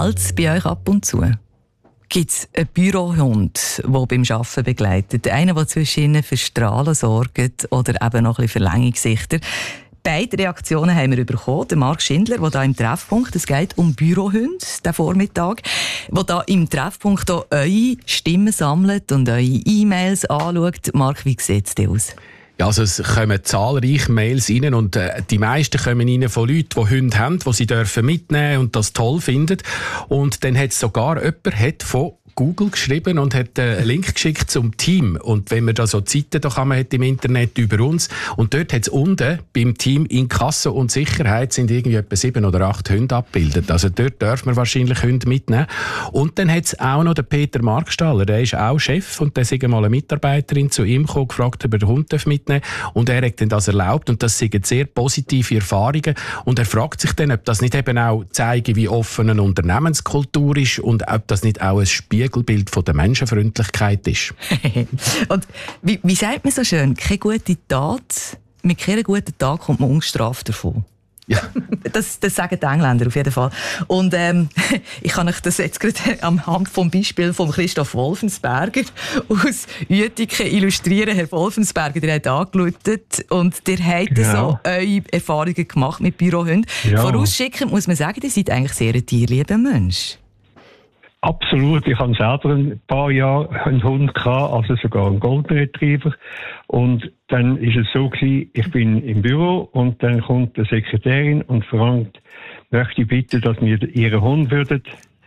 Knallt es bei euch ab und zu? Gibt es einen Bürohund, der beim Arbeiten begleitet? Einen, der zwischen ihnen für Strahlen sorgt oder eben noch ein bisschen für lange Gesichter? Beide Reaktionen haben wir bekommen. Der Marc Schindler, der hier im Treffpunkt, es geht um Bürohunde, diesen Vormittag, der hier im Treffpunkt auch eure Stimmen sammelt und eure E-Mails anschaut. Marc, wie sieht es denn aus? Ja, also es kommen zahlreiche Mails rein und die meisten kommen rein von Leuten, die Hunde haben, die sie dürfen mitnehmen und das toll finden. Und dann hat sogar jemand von Google geschrieben und hat einen Link geschickt zum Team. Und wenn man da so Seiten da kann man hat im Internet über uns. Und dort hat es unten beim Team Inkasso und Sicherheit sind irgendwie etwa 7 oder 8 Hunde abgebildet. Also dort darf man wahrscheinlich Hunde mitnehmen. Und dann hat es auch noch den Peter Markstaller, der ist auch Chef und der ist mal eine Mitarbeiterin zu ihm gekommen, gefragt, ob er den Hund mitnehmen darf. Und er hat dann das erlaubt und das sind sehr positive Erfahrungen. Und er fragt sich dann, ob das nicht eben auch zeigen, wie offen eine Unternehmenskultur ist und ob das nicht auch ein Spiegelbild von der Menschenfreundlichkeit ist. Und wie sagt man so schön, keine gute Tat, mit keiner guten Tat kommt man ungestraft davon. Ja. Das sagen die Engländer auf jeden Fall. Und ich kann euch das jetzt gerade anhand vom Beispiel von Christoph Wolfensberger aus Uetiken illustrieren. Herr Wolfensberger, der hat angerufen und der hat so eure Erfahrungen gemacht mit Bürohunden. Ja. Vorausschickend muss man sagen, ihr seid eigentlich sehr ein tierlieber Mensch. Absolut. Ich habe selber ein paar Jahre einen Hund gehabt, also sogar einen Golden Retriever. Und dann ist es so gewesen, ich bin im Büro und dann kommt die Sekretärin und fragt, möchte ich bitte, dass wir Ihren Hund würden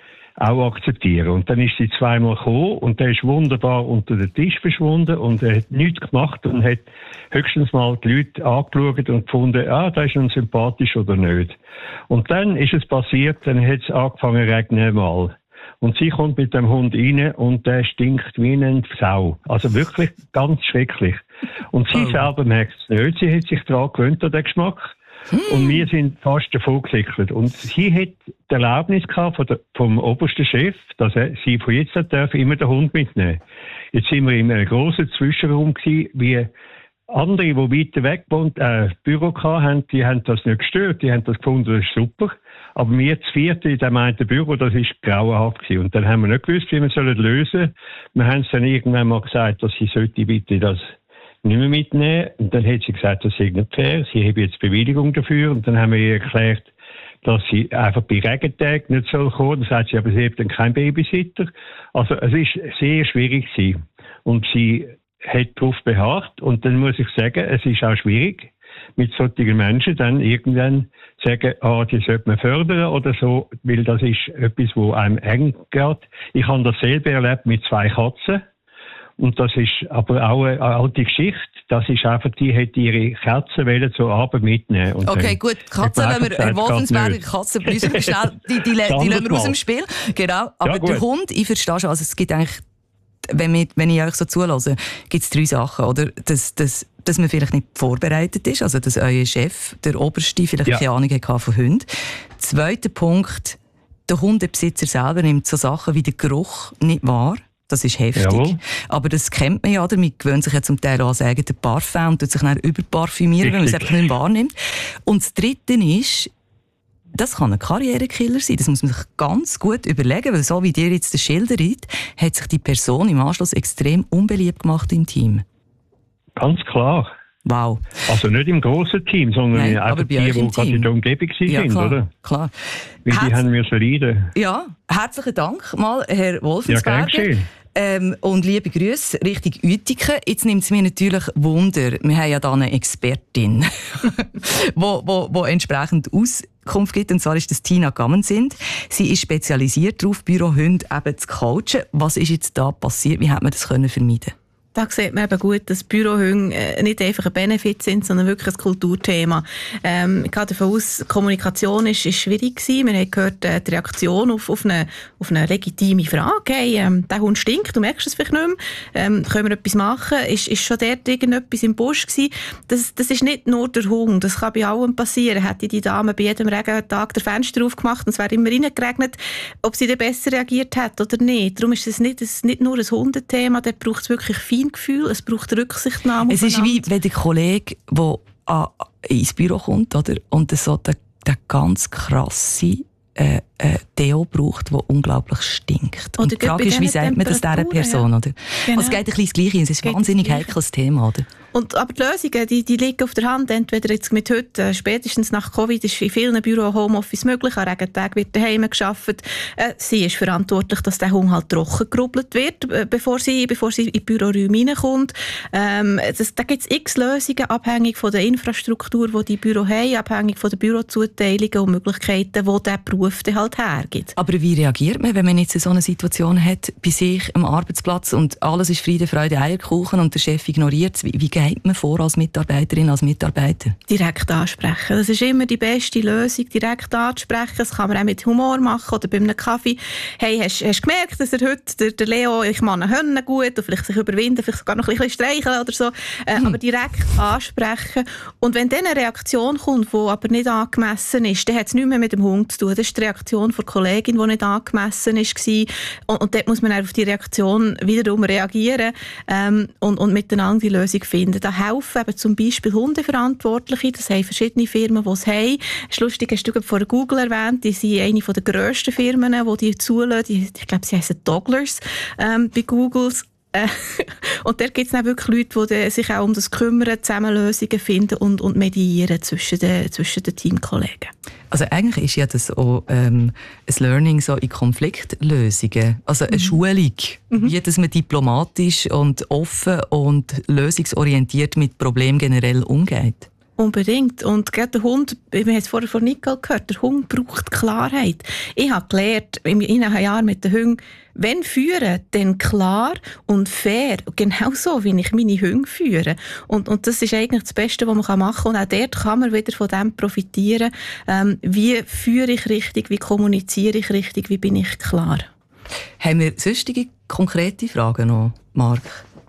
auch akzeptieren. Und dann ist sie zweimal gekommen und der ist wunderbar unter den Tisch verschwunden und er hat nichts gemacht und hat höchstens mal die Leute angeschaut und gefunden, da ist nun sympathisch oder nicht. Und dann ist es passiert, dann hat es angefangen zu regnen mal. Und sie kommt mit dem Hund rein und der stinkt wie eine Sau. Also wirklich ganz schrecklich. Und sie selber merkt es nicht. Sie hat sich daran gewöhnt, an den Geschmack. Und wir sind fast davon gesickert. Und sie hat die Erlaubnis gehabt vom obersten Chef, dass sie von jetzt an darf immer den Hund mitnehmen. Jetzt sind wir in einem grossen Zwischenraum gewesen, wie andere, die weiter weg Büro hatten, die haben das nicht gestört. Die haben das gefunden, das ist super. Aber wir zu viert in dem einen Büro, das war grauenhaft gewesen. Und dann haben wir nicht gewusst, wie wir es lösen sollen. Wir haben es dann irgendwann mal gesagt, dass sie sollte bitte das nicht mehr mitnehmen. Und dann hat sie gesagt, das sei nicht fair. Sie habe jetzt Bewilligung dafür. Und dann haben wir ihr erklärt, dass sie einfach bei Regentagen nicht kommen soll. Dann sagt sie, aber sie hat dann keinen Babysitter. Also es ist sehr schwierig gewesen. Und sie hat darauf beharrt. Und dann muss ich sagen, es ist auch schwierig, mit solchen Menschen dann irgendwann sagen, die sollte man fördern oder so, weil das ist etwas, wo einem eng geht. Ich habe dasselbe erlebt mit 2 Katzen. Und das ist aber auch eine alte Geschichte. Das ist einfach, die hätte ihre Katzen zur Arbeit mitnehmen. Und okay, gut, Katzen lassen wir, Herr Wolfensberger, Katzen, die lassen wir aus dem Spiel. Genau, aber ja, der Hund, ich verstehe schon, also es gibt eigentlich, wenn ich euch so zulasse, gibt es 3 Sachen, oder? Dass man vielleicht nicht vorbereitet ist, also dass euer Chef, der Oberste, vielleicht keine Ahnung hatte von Hunden. Zweiter Punkt, der Hundebesitzer selber nimmt so Sachen wie den Geruch nicht wahr. Das ist heftig. Jawohl. Aber das kennt man ja, oder? Man gewöhnt sich ja zum Teil an sagen, der Parfum und tut sich dann überparfümieren, wenn man es einfach nicht wahrnimmt. Und das Dritte ist, das kann ein Karrierekiller sein. Das muss man sich ganz gut überlegen, weil so wie dir jetzt das schildert, hat sich die Person im Anschluss extrem unbeliebt gemacht im Team. Ganz klar. Wow. Also nicht im grossen Team, sondern einfach die gerade in der Umgebung sind, klar, oder? Klar. Weil die haben wir so leiden. Ja, herzlichen Dank mal, Herr Wolfensberger. Und liebe Grüße Richtung Uetiken. Jetzt nimmt es mir natürlich Wunder. Wir haben ja da eine Expertin, wo entsprechend Auskunft gibt. Und zwar ist das Tina Gammensind. Sie ist spezialisiert darauf, Bürohunde eben zu coachen. Was ist jetzt da passiert? Wie hat man das vermeiden können? Da sieht man eben gut, dass Bürohunde nicht einfach ein Benefit sind, sondern wirklich ein Kulturthema. Ich gehe davon aus, Kommunikation ist schwierig gewesen. Wir haben gehört, die Reaktion auf eine legitime Frage. Hey, der Hund stinkt, du merkst es vielleicht nicht mehr. Können wir etwas machen? Ist schon dort irgendetwas im Busch gewesen? Das ist nicht nur der Hund, das kann bei allem passieren. Hätte die Dame bei jedem Regentag das Fenster aufgemacht und es wäre immer reingeregnet, ob sie dann besser reagiert hat oder nicht. Darum ist es nicht nur ein Hundethema, da braucht es wirklich Feingefühl, es braucht Rücksichtnahme. Es ist wie wenn der Kollege, der ins Büro kommt, oder? Und so der ganz krasse Deo braucht, der unglaublich stinkt. Und die Frage ist, wie sagt man das dieser Person? Oder? Genau. Also es geht ein bisschen das Gleiche. Es ist ein wahnsinnig heikles Thema. Oder? Aber die Lösungen, die liegen auf der Hand. Entweder jetzt mit heute, spätestens nach Covid, ist in vielen Büros Homeoffice möglich. An Regentagen wird daheim gearbeitet. Sie ist verantwortlich, dass der Hund halt trocken gerubbelt wird, bevor sie in die Büroräume reinkommt. Da gibt es x Lösungen, abhängig von der Infrastruktur, die Büro haben, abhängig von den Bürozuteilungen und Möglichkeiten, die der Beruf dann halt hergibt. Aber wie reagiert man, wenn man jetzt so eine Situation hat bei sich am Arbeitsplatz und alles ist Friede, Freude, Eierkuchen und der Chef ignoriert es? Wie geht man vor als Mitarbeiterin, als Mitarbeiter? Direkt ansprechen. Das ist immer die beste Lösung, direkt ansprechen. Das kann man auch mit Humor machen oder bei einem Kaffee. Hey, hast du gemerkt, dass heute der Leo, ich meine, Hönne gut und vielleicht sich überwinden, vielleicht sogar noch ein bisschen streicheln oder so. Aber direkt ansprechen. Und wenn dann eine Reaktion kommt, die aber nicht angemessen ist, dann hat es nichts mehr mit dem Hund zu tun. Das ist die Reaktion der Kollegin, die nicht angemessen war. Und dort muss man auf die Reaktion wiederum reagieren und miteinander die Lösung finden. Da helfen eben zum Beispiel Hundeverantwortliche. Das haben verschiedene Firmen, die es haben. Das ist lustig, hast du vor Google erwähnt. Die sind eine der grössten Firmen, die zulassen. Ich glaube, sie heissen Dogglers bei Google. Und dort gibt es dann wirklich Leute, die sich auch um das kümmern, zusammen Lösungen finden und mediieren zwischen den Teamkollegen. Also eigentlich ist ja das auch ein Learning so in Konfliktlösungen, also eine Schulung, wie dass man diplomatisch und offen und lösungsorientiert mit Problemen generell umgeht. Unbedingt. Und gerade der Hund, wir haben es vorher von Nicole gehört, der Hund braucht Klarheit. Ich habe gelernt, in einem Jahr mit den Hunden, wenn führen, dann klar und fair. Genau so, wie ich meine Hunde führe. Und das ist eigentlich das Beste, was man machen kann. Und auch dort kann man wieder von dem profitieren. Wie führe ich richtig, wie kommuniziere ich richtig, wie bin ich klar. Haben wir sonstige konkrete Fragen noch, Marc?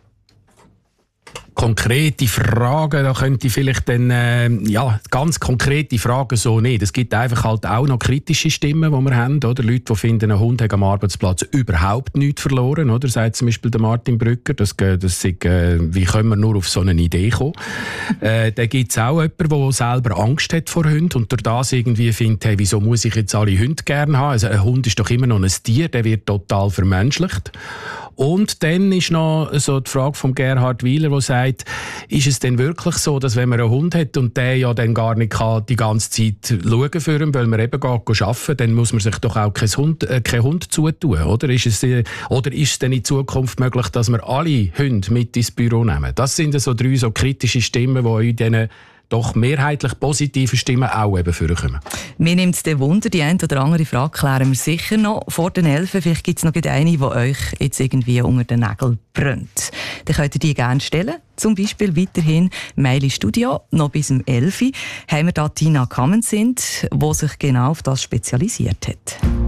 Konkrete Fragen, da könnte ich vielleicht dann, ganz konkrete Fragen so nicht. Es gibt einfach halt auch noch kritische Stimmen, die wir haben, oder? Leute, die finden, ein Hund hat am Arbeitsplatz überhaupt nichts verloren, oder? Sagt zum Beispiel der Martin Brücker, wie können wir nur auf so eine Idee kommen? Da gibt es auch jemanden, der selber Angst hat vor Hunden und durch das irgendwie findet, hey, wieso muss ich jetzt alle Hunde gerne haben? Also ein Hund ist doch immer noch ein Tier, der wird total vermenschlicht. Und dann ist noch so die Frage von Gerhard Wieler, der sagt, ist es denn wirklich so, dass wenn man einen Hund hat und der ja dann gar nicht kann, die ganze Zeit schauen für ihn, weil man eben geht arbeiten, dann muss man sich doch auch keinen Hund zutun, oder? Ist es denn in Zukunft möglich, dass wir alle Hunde mit ins Büro nehmen? Das sind so 3 so kritische Stimmen, die in diesen doch mehrheitlich positive Stimmen auch eben vorkommen. Mir nimmt es den Wunder, die eine oder andere Frage klären wir sicher noch vor den 11. Vielleicht gibt es noch eine, die euch jetzt irgendwie unter den Nägeln brennt. Dann könnt ihr die gerne stellen. Zum Beispiel weiterhin Mail Studio, noch bis um 11. Haben wir da Tina Kammensind, die sich genau auf das spezialisiert hat.